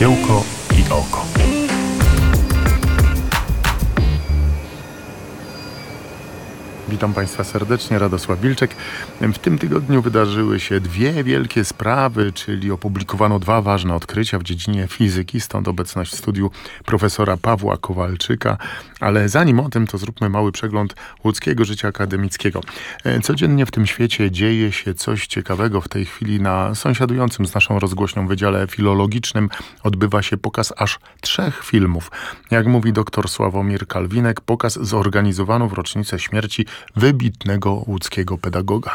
Szkiełko i oko. Witam Państwa serdecznie, Radosław Wilczek. W tym tygodniu wydarzyły się dwie wielkie sprawy, czyli opublikowano dwa ważne odkrycia w dziedzinie fizyki, stąd obecność w studiu profesora Pawła Kowalczyka. Ale zanim o tym, to zróbmy mały przegląd łódzkiego życia akademickiego. Codziennie w tym świecie dzieje się coś ciekawego. W tej chwili na sąsiadującym z naszą rozgłośnią Wydziale Filologicznym odbywa się pokaz aż 3 filmów. Jak mówi dr Sławomir Kalwinek, pokaz zorganizowano w rocznicę śmierci wybitnego łódzkiego pedagoga.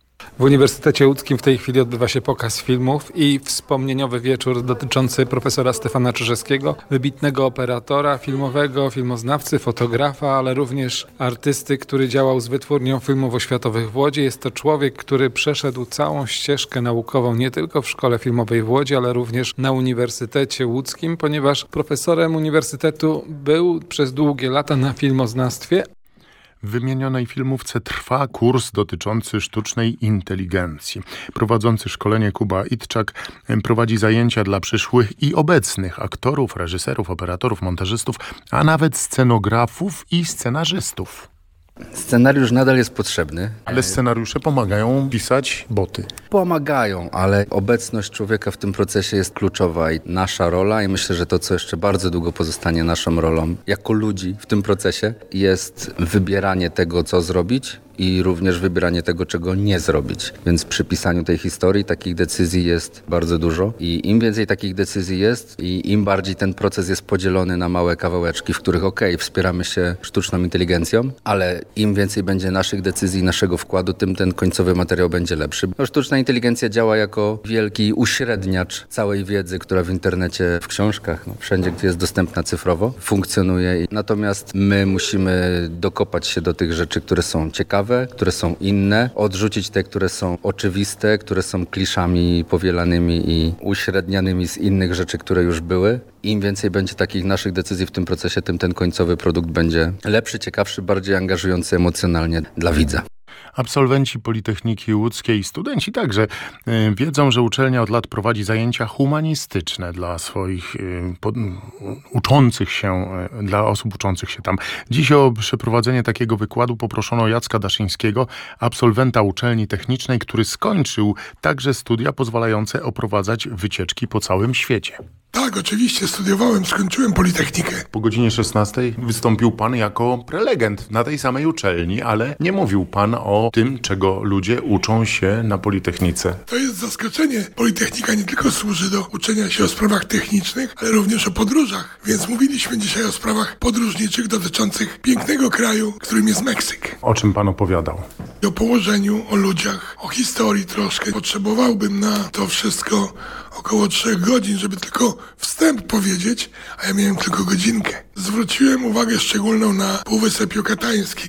W Uniwersytecie Łódzkim w tej chwili odbywa się pokaz filmów i wspomnieniowy wieczór dotyczący profesora Stefana Czyżewskiego, wybitnego operatora filmowego, filmoznawcy, fotografa, ale również artysty, który działał z Wytwórnią Filmów Oświatowych w Łodzi. Jest to człowiek, który przeszedł całą ścieżkę naukową nie tylko w Szkole Filmowej w Łodzi, ale również na Uniwersytecie Łódzkim, ponieważ profesorem uniwersytetu był przez długie lata na filmoznawstwie. W wymienionej filmówce trwa kurs dotyczący sztucznej inteligencji. Prowadzący szkolenie Kuba Itczak prowadzi zajęcia dla przyszłych i obecnych aktorów, reżyserów, operatorów, montażystów, a nawet scenografów i scenarzystów. Scenariusz nadal jest potrzebny. Ale scenariusze pomagają pisać boty. Pomagają, ale obecność człowieka w tym procesie jest kluczowa i nasza rola, i myślę, że to, co jeszcze bardzo długo pozostanie naszą rolą jako ludzi w tym procesie, jest wybieranie tego, co zrobić i również wybieranie tego, czego nie zrobić. Więc przy pisaniu tej historii takich decyzji jest bardzo dużo i im więcej takich decyzji jest i im bardziej ten proces jest podzielony na małe kawałeczki, w których wspieramy się sztuczną inteligencją, ale im więcej będzie naszych decyzji, naszego wkładu, tym ten końcowy materiał będzie lepszy. Sztuczna inteligencja działa jako wielki uśredniacz całej wiedzy, która w internecie, w książkach, wszędzie, gdzie jest dostępna cyfrowo, funkcjonuje. Natomiast my musimy dokopać się do tych rzeczy, które są ciekawe, które są inne, odrzucić te, które są oczywiste, które są kliszami powielanymi i uśrednianymi z innych rzeczy, które już były. Im więcej będzie takich naszych decyzji w tym procesie, tym ten końcowy produkt będzie lepszy, ciekawszy, bardziej angażujący emocjonalnie dla widza. Absolwenci Politechniki Łódzkiej i studenci także wiedzą, że uczelnia od lat prowadzi zajęcia humanistyczne dla swoich uczących się, dla osób uczących się tam. Dziś o przeprowadzenie takiego wykładu poproszono Jacka Daszyńskiego, absolwenta uczelni technicznej, który skończył także studia pozwalające oprowadzać wycieczki po całym świecie. Tak, oczywiście, studiowałem, skończyłem Politechnikę. Po godzinie 16 wystąpił pan jako prelegent na tej samej uczelni, ale nie mówił pan o tym, czego ludzie uczą się na Politechnice. To jest zaskoczenie. Politechnika nie tylko służy do uczenia się o sprawach technicznych, ale również o podróżach. Więc mówiliśmy dzisiaj o sprawach podróżniczych dotyczących pięknego kraju, którym jest Meksyk. O czym pan opowiadał? O położeniu, o ludziach, o historii troszkę. Potrzebowałbym na to wszystko około 3 godzin, żeby tylko wstęp powiedzieć, a ja miałem tylko godzinkę. Zwróciłem uwagę szczególną na Półwysep Jukatański.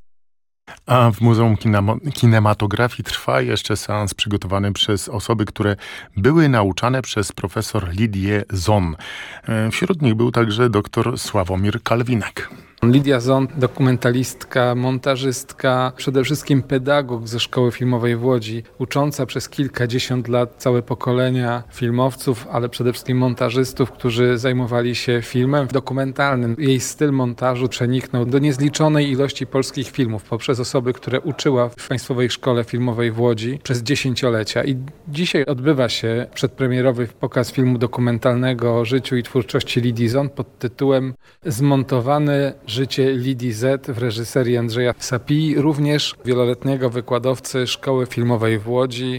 A w Muzeum Kinematografii trwa jeszcze seans przygotowany przez osoby, które były nauczane przez profesor Lidię Zon. Wśród nich był także dr Sławomir Kalwinek. Lidia Zon, dokumentalistka, montażystka, przede wszystkim pedagog ze Szkoły Filmowej w Łodzi, ucząca przez kilkadziesiąt lat całe pokolenia filmowców, ale przede wszystkim montażystów, którzy zajmowali się filmem dokumentalnym. Jej styl montażu przeniknął do niezliczonej ilości polskich filmów poprzez osoby, które uczyła w Państwowej Szkole Filmowej w Łodzi przez dziesięciolecia. I dzisiaj odbywa się przedpremierowy pokaz filmu dokumentalnego o życiu i twórczości Lidii Zon pod tytułem Zmontowane życie Lidii Z w reżyserii Andrzeja Sapii, również wieloletniego wykładowcy Szkoły Filmowej w Łodzi.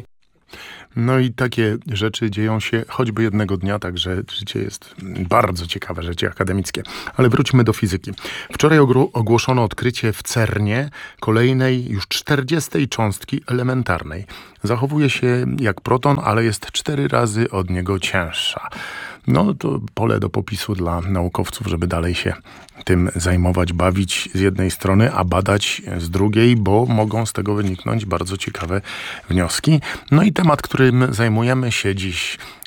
No i takie rzeczy dzieją się choćby jednego dnia, także życie jest bardzo ciekawe, życie akademickie. Ale wróćmy do fizyki. Wczoraj ogłoszono odkrycie w CERNie kolejnej, już 40. cząstki elementarnej. Zachowuje się jak proton, ale jest 4 razy od niego cięższa. No to pole do popisu dla naukowców, żeby dalej się tym zajmować, bawić z jednej strony, a badać z drugiej, bo mogą z tego wyniknąć bardzo ciekawe wnioski. No i temat, którym zajmujemy się dziś,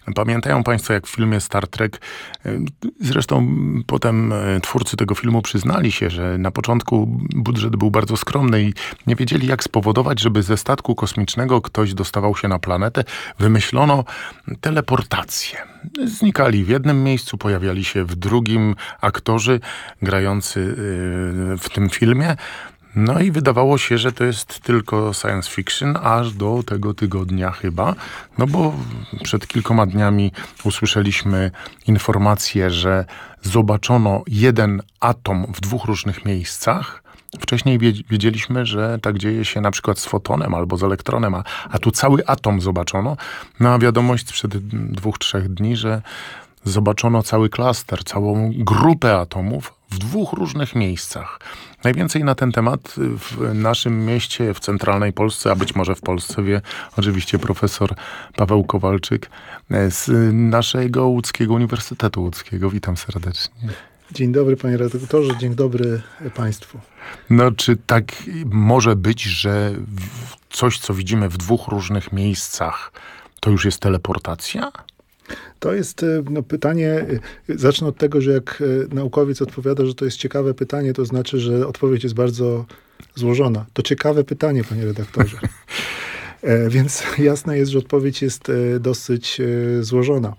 Pamiętają Państwo, jak w filmie Star Trek, zresztą potem twórcy tego filmu przyznali się, że na początku budżet był bardzo skromny i nie wiedzieli, jak spowodować, żeby ze statku kosmicznego ktoś dostawał się na planetę. Wymyślono teleportację. Znikali w jednym miejscu, pojawiali się w drugim aktorzy grający w tym filmie. No i wydawało się, że to jest tylko science fiction, aż do tego tygodnia chyba, no bo przed kilkoma dniami usłyszeliśmy informację, że zobaczono jeden atom w 2 różnych miejscach. Wcześniej wiedzieliśmy, że tak dzieje się na przykład z fotonem albo z elektronem, a tu cały atom zobaczono. No a wiadomość sprzed 2-3 dni, że zobaczono cały klaster, całą grupę atomów w 2 różnych miejscach. Najwięcej na ten temat w naszym mieście, w centralnej Polsce, a być może w Polsce wie oczywiście profesor Paweł Kowalczyk z naszego łódzkiego Uniwersytetu Łódzkiego. Witam serdecznie. Dzień dobry, panie redaktorze, dzień dobry państwu. No, czy tak może być, że coś, co widzimy w 2 różnych miejscach, to już jest teleportacja? To jest pytanie, zacznę od tego, że jak naukowiec odpowiada, że to jest ciekawe pytanie, to znaczy, że odpowiedź jest bardzo złożona. To ciekawe pytanie, panie redaktorze. Więc jasne jest, że odpowiedź jest dosyć złożona.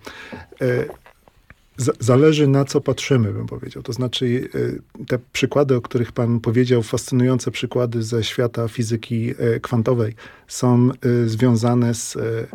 Zależy, na co patrzymy, bym powiedział. To znaczy te przykłady, o których pan powiedział, fascynujące przykłady ze świata fizyki kwantowej, są związane z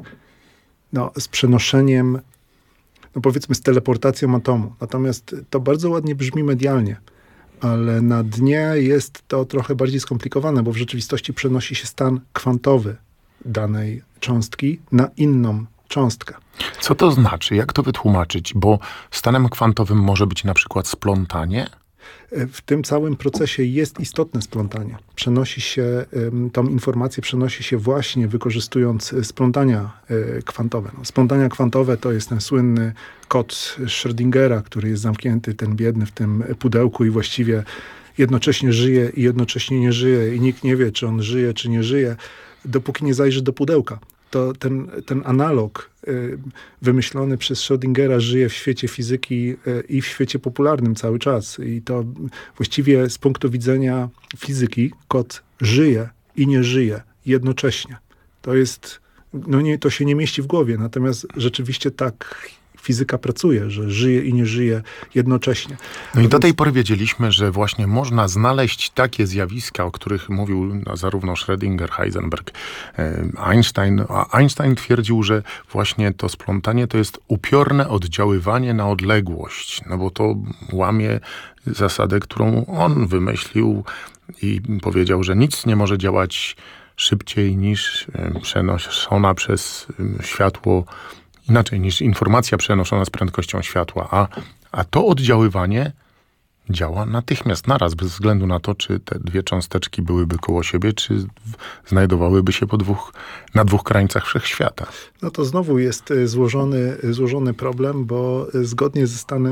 przenoszeniem, powiedzmy z teleportacją atomu. Natomiast to bardzo ładnie brzmi medialnie, ale na dnie jest to trochę bardziej skomplikowane, bo w rzeczywistości przenosi się stan kwantowy danej cząstki na inną cząstkę. Co to znaczy? Jak to wytłumaczyć? Bo stanem kwantowym może być na przykład splątanie? W tym całym procesie jest istotne splątanie. Przenosi się, tą informację przenosi się właśnie wykorzystując splątania kwantowe. Splątania kwantowe to jest ten słynny kod Schrödingera, który jest zamknięty, ten biedny, w tym pudełku i właściwie jednocześnie żyje i jednocześnie nie żyje i nikt nie wie, czy on żyje, czy nie żyje, dopóki nie zajrzy do pudełka. To ten analog wymyślony przez Schrödingera żyje w świecie fizyki i w świecie popularnym cały czas. I to właściwie z punktu widzenia fizyki kod żyje i nie żyje jednocześnie. To jest, to się nie mieści w głowie, natomiast rzeczywiście tak fizyka pracuje, że żyje i nie żyje jednocześnie. No i do tej pory wiedzieliśmy, że właśnie można znaleźć takie zjawiska, o których mówił zarówno Schrödinger, Heisenberg, Einstein. A Einstein twierdził, że właśnie to splątanie to jest upiorne oddziaływanie na odległość. No bo to łamie zasadę, którą on wymyślił i powiedział, że nic nie może działać szybciej niż przenoszona przez światło, inaczej niż informacja przenoszona z prędkością światła, a to oddziaływanie działa natychmiast, naraz, bez względu na to, czy te 2 cząsteczki byłyby koło siebie, czy znajdowałyby się na 2 krańcach wszechświata. No to znowu jest złożony problem, bo zgodnie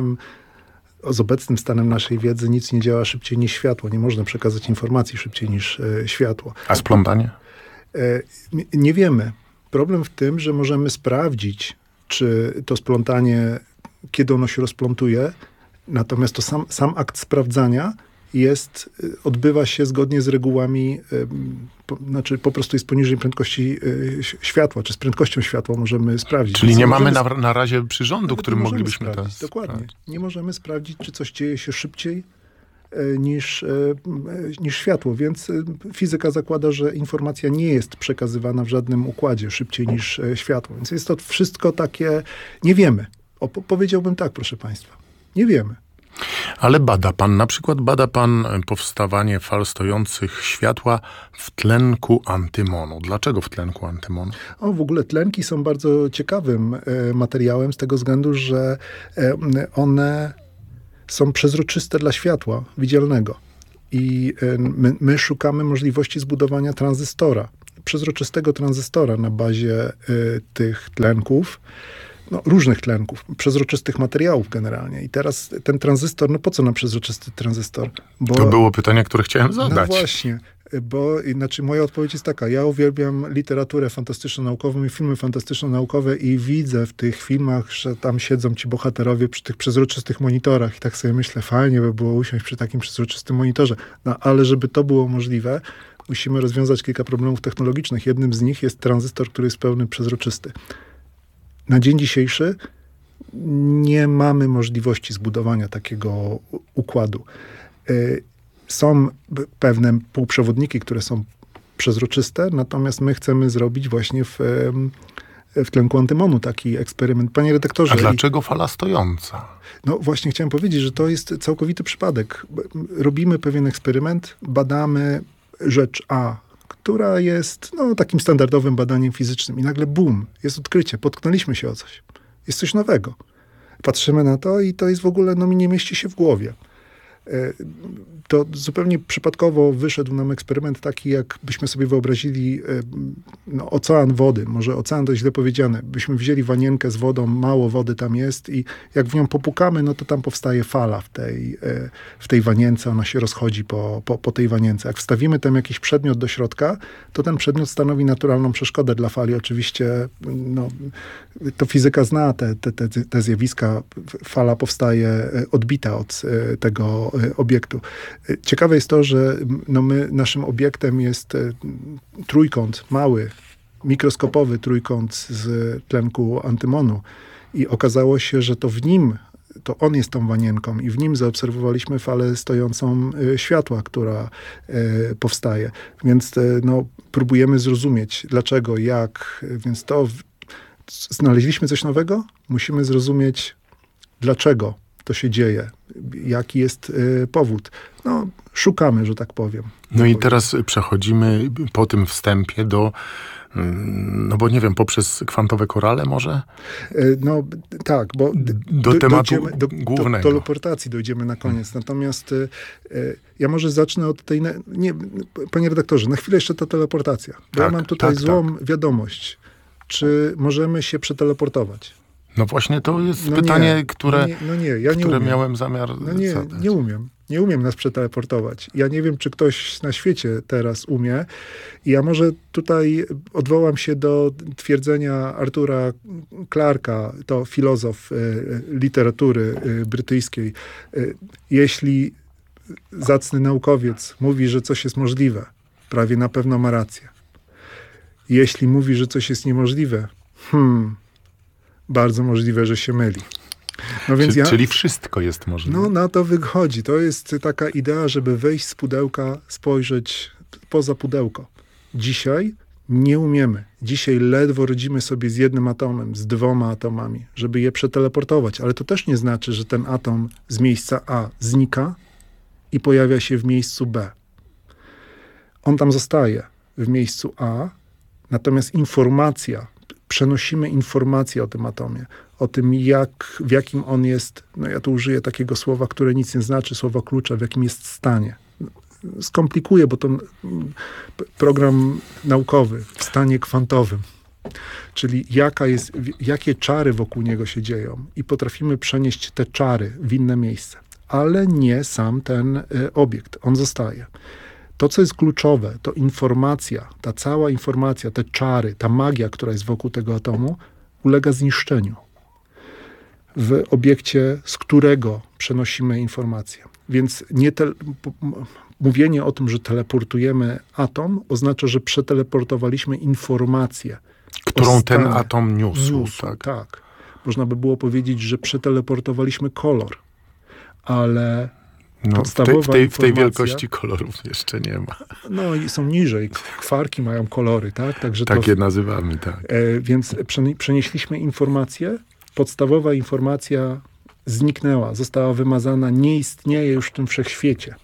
z obecnym stanem naszej wiedzy nic nie działa szybciej niż światło. Nie można przekazać informacji szybciej niż światło. A splątanie? Nie wiemy. Problem w tym, że możemy sprawdzić, czy to splątanie, kiedy ono się rozplątuje, natomiast to sam akt sprawdzania odbywa się zgodnie z regułami, po prostu jest poniżej prędkości światła, czy z prędkością światła możemy sprawdzić. Czyli nie mamy na razie przyrządu, którym moglibyśmy to sprawdzić. Dokładnie. Nie możemy sprawdzić, czy coś dzieje się szybciej niż światło, więc fizyka zakłada, że informacja nie jest przekazywana w żadnym układzie szybciej niż światło. Więc jest to wszystko takie, nie wiemy. Powiedziałbym tak, proszę państwa. Nie wiemy. Ale na przykład bada pan powstawanie fal stojących światła w tlenku antymonu. Dlaczego w tlenku antymonu? W ogóle tlenki są bardzo ciekawym materiałem z tego względu, że one są przezroczyste dla światła widzialnego. I my szukamy możliwości zbudowania tranzystora, przezroczystego tranzystora na bazie tych tlenków, różnych tlenków, przezroczystych materiałów generalnie. I teraz ten tranzystor, po co nam przezroczysty tranzystor? To było pytanie, które chciałem zadać. No właśnie. Bo znaczy moja odpowiedź jest taka, ja uwielbiam literaturę fantastyczno-naukową i filmy fantastyczno-naukowe i widzę w tych filmach, że tam siedzą ci bohaterowie przy tych przezroczystych monitorach i tak sobie myślę, fajnie by było usiąść przy takim przezroczystym monitorze. No ale żeby to było możliwe, musimy rozwiązać kilka problemów technologicznych. Jednym z nich jest tranzystor, który jest pełny przezroczysty. Na dzień dzisiejszy nie mamy możliwości zbudowania takiego układu. Są pewne półprzewodniki, które są przezroczyste, natomiast my chcemy zrobić właśnie w tlenku antymonu taki eksperyment. Panie redaktorze... A dlaczego fala stojąca? No właśnie chciałem powiedzieć, że to jest całkowity przypadek. Robimy pewien eksperyment, badamy rzecz A, która jest takim standardowym badaniem fizycznym i nagle bum, jest odkrycie, potknęliśmy się o coś. Jest coś nowego. Patrzymy na to i to jest w ogóle, mi nie mieści się w głowie. To zupełnie przypadkowo wyszedł nam eksperyment taki, jakbyśmy sobie wyobrazili ocean wody. Może ocean to źle powiedziane. Byśmy wzięli wanienkę z wodą, mało wody tam jest i jak w nią popukamy, to tam powstaje fala w tej wanience. Ona się rozchodzi po tej wanience. Jak wstawimy tam jakiś przedmiot do środka, to ten przedmiot stanowi naturalną przeszkodę dla fali. Oczywiście to fizyka zna te zjawiska. Fala powstaje odbita od tego obiektu. Ciekawe jest to, że naszym obiektem jest trójkąt, mały, mikroskopowy trójkąt z tlenku antymonu i okazało się, że to on jest tą wanienką i w nim zaobserwowaliśmy falę stojącą światła, która powstaje. Więc próbujemy zrozumieć dlaczego, jak, więc znaleźliśmy coś nowego, musimy zrozumieć dlaczego to się dzieje, jaki jest powód. Szukamy, że tak powiem. I teraz przechodzimy po tym wstępie do, bo nie wiem, poprzez kwantowe korale może? Tak, bo do tematu głównego. Do teleportacji dojdziemy na koniec. Natomiast ja może zacznę od tej... Panie redaktorze, na chwilę jeszcze ta teleportacja. Bo ja mam tutaj złą wiadomość. Czy możemy się przeteleportować? No właśnie to jest pytanie, które miałem zamiar zadać. Nie umiem nas przeteleportować. Ja nie wiem, czy ktoś na świecie teraz umie. I ja może tutaj odwołam się do twierdzenia Artura Clarka, to filozof literatury brytyjskiej. Jeśli zacny naukowiec mówi, że coś jest możliwe, prawie na pewno ma rację. Jeśli mówi, że coś jest niemożliwe, bardzo możliwe, że się myli. Czyli wszystko jest możliwe. Na to wychodzi. To jest taka idea, żeby wejść z pudełka, spojrzeć poza pudełko. Dzisiaj nie umiemy. Dzisiaj ledwo radzimy sobie z jednym atomem, z 2 atomami, żeby je przeteleportować. Ale to też nie znaczy, że ten atom z miejsca A znika i pojawia się w miejscu B. On tam zostaje w miejscu A, natomiast przenosimy informację o tym atomie, o tym, w jakim on jest, ja tu użyję takiego słowa, które nic nie znaczy, słowa klucza, w jakim jest stanie. Skomplikuję, bo to program naukowy w stanie kwantowym, czyli jakie czary wokół niego się dzieją i potrafimy przenieść te czary w inne miejsce, ale nie sam ten obiekt, on zostaje. To, co jest kluczowe, to informacja, ta cała informacja, te czary, ta magia, która jest wokół tego atomu, ulega zniszczeniu w obiekcie, z którego przenosimy informację. Więc mówienie o tym, że teleportujemy atom, oznacza, że przeteleportowaliśmy informację. Którą ten atom niósł. Tak. Można by było powiedzieć, że przeteleportowaliśmy kolor, ale... w tej wielkości kolorów jeszcze nie ma. I są niżej. Kwarki mają kolory, tak? Także je nazywamy, tak. Więc przenieśliśmy informację. Podstawowa informacja zniknęła, została wymazana, nie istnieje już w tym wszechświecie.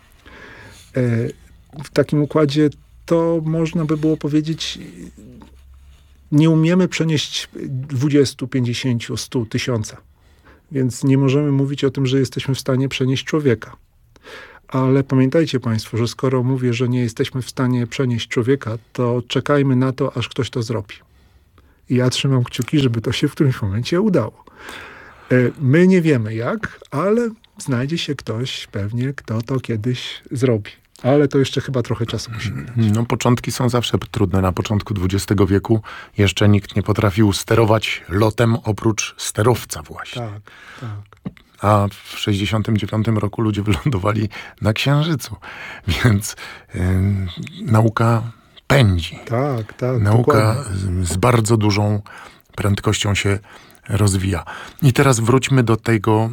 W takim układzie to można by było powiedzieć, nie umiemy przenieść 20, 50, 100, 1000. Więc nie możemy mówić o tym, że jesteśmy w stanie przenieść człowieka. Ale pamiętajcie państwo, że skoro mówię, że nie jesteśmy w stanie przenieść człowieka, to czekajmy na to, aż ktoś to zrobi. I ja trzymam kciuki, żeby to się w którymś momencie udało. My nie wiemy jak, ale znajdzie się ktoś pewnie, kto to kiedyś zrobi. Ale to jeszcze chyba trochę czasu musi minąć. No, początki są zawsze trudne. Na początku XX wieku jeszcze nikt nie potrafił sterować lotem oprócz sterowca właśnie. Tak, tak. A w 69 roku ludzie wylądowali na Księżycu. Więc nauka pędzi. Tak, tak. Nauka dokładnie. z bardzo dużą prędkością się rozwija. I teraz wróćmy do tego,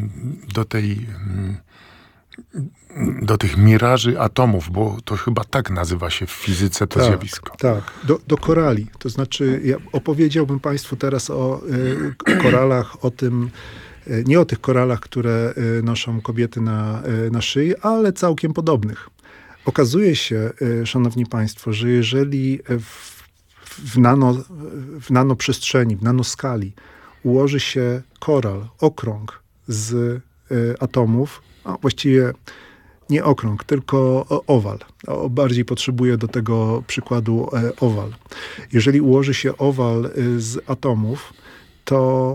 do tych miraży atomów, bo to chyba tak nazywa się w fizyce to zjawisko. Tak, do korali. To znaczy, ja opowiedziałbym Państwu teraz o koralach, o tym, nie o tych koralach, które noszą kobiety na szyi, ale całkiem podobnych. Okazuje się, szanowni państwo, że jeżeli w nanoprzestrzeni, w nanoskali ułoży się koral, okrąg z atomów, a właściwie nie okrąg, tylko owal. Bardziej potrzebuję do tego przykładu owal. Jeżeli ułoży się owal z atomów, to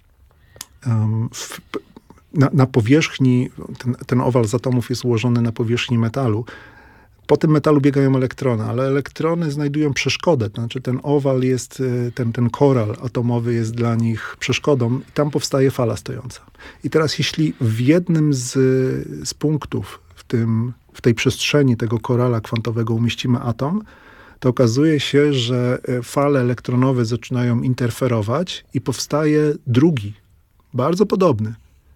na powierzchni, ten owal z atomów jest ułożony na powierzchni metalu. Po tym metalu biegają elektrony, ale elektrony znajdują przeszkodę. To znaczy ten owal jest, ten koral atomowy jest dla nich przeszkodą i tam powstaje fala stojąca. I teraz jeśli w jednym z punktów w tej przestrzeni tego korala kwantowego umieścimy atom, to okazuje się, że fale elektronowe zaczynają interferować i powstaje drugi, bardzo podobny,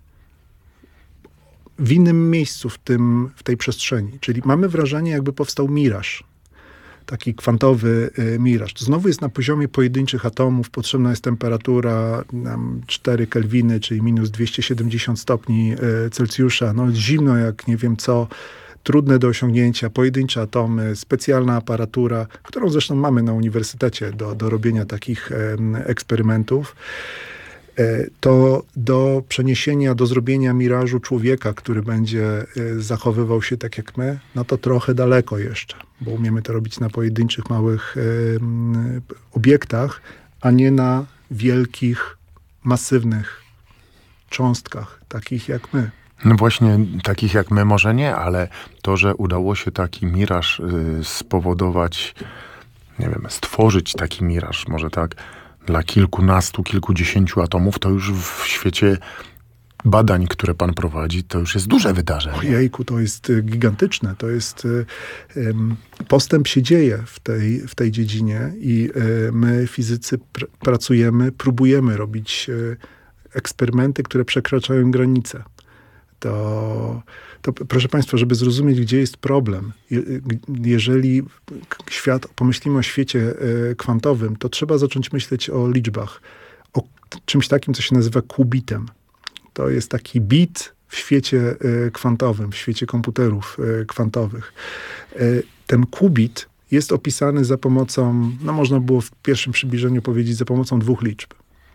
w innym miejscu w tej przestrzeni. Czyli mamy wrażenie, jakby powstał miraż. Taki kwantowy miraż. To znowu jest na poziomie pojedynczych atomów. Potrzebna jest temperatura 4 kelwiny, czyli minus 270 stopni Celsjusza. No zimno jak nie wiem co. Trudne do osiągnięcia. Pojedyncze atomy, specjalna aparatura, którą zresztą mamy na uniwersytecie do robienia takich eksperymentów. To do przeniesienia, do zrobienia mirażu człowieka, który będzie zachowywał się tak jak my, no to trochę daleko jeszcze, bo umiemy to robić na pojedynczych, małych obiektach, a nie na wielkich, masywnych cząstkach, takich jak my. No właśnie, takich jak my może nie, ale to, że udało się taki miraż spowodować, nie wiem, stworzyć taki miraż, może tak, dla kilkunastu, kilkudziesięciu atomów, to już w świecie badań, które pan prowadzi, to już jest duże wydarzenie. Ojejku, to jest gigantyczne. To jest postęp się dzieje w tej dziedzinie i my, fizycy, pracujemy, próbujemy robić eksperymenty, które przekraczają granice. To proszę państwa, żeby zrozumieć, gdzie jest problem, jeżeli pomyślimy o świecie kwantowym, to trzeba zacząć myśleć o liczbach, o czymś takim, co się nazywa kubitem. To jest taki bit w świecie kwantowym, w świecie komputerów kwantowych. Ten kubit jest opisany za pomocą, no można było w pierwszym przybliżeniu powiedzieć, za pomocą 2 liczb.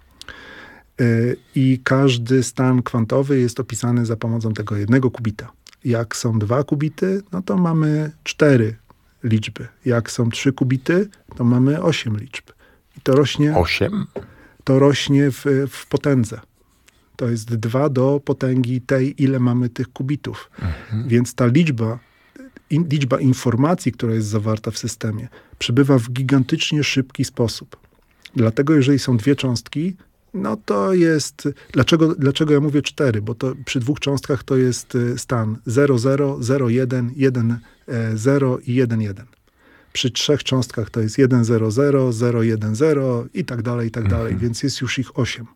I każdy stan kwantowy jest opisany za pomocą tego jednego kubita. Jak są 2 kubity, no to mamy 4 liczby. Jak są 3 kubity, to mamy 8 liczb. I to rośnie... 8? To rośnie w potędze. To jest 2 do potęgi tej, ile mamy tych kubitów. Mhm. Więc ta liczba informacji, która jest zawarta w systemie, przybywa w gigantycznie szybki sposób. Dlatego jeżeli są 2 cząstki, no to jest... Dlaczego ja mówię 4? Bo to przy 2 cząstkach to jest stan 0, 0, 0, 1, 1, 0 i 1, 1. Przy 3 cząstkach to jest 1, 0, 0, 0, 1, 0 i tak dalej, więc jest już ich 8.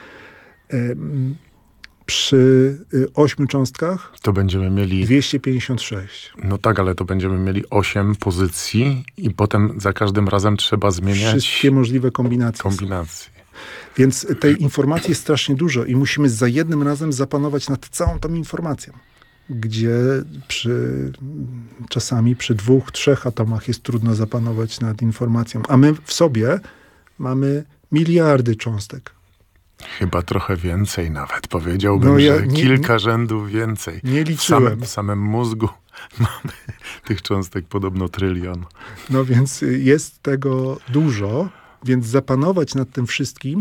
Przy 8 cząstkach to będziemy mieli 256. No tak, ale to będziemy mieli 8 pozycji i potem za każdym razem trzeba zmieniać wszystkie możliwe kombinacje. Więc tej informacji jest strasznie dużo i musimy za jednym razem zapanować nad całą tą informacją. Gdzie czasami przy 2, 3 atomach jest trudno zapanować nad informacją. A my w sobie mamy miliardy cząstek. Chyba trochę więcej nawet. Powiedziałbym, że kilka rzędów więcej. Nie liczyłem. W samym mózgu mamy tych cząstek podobno 1 trylion. No więc jest tego dużo, więc zapanować nad tym wszystkim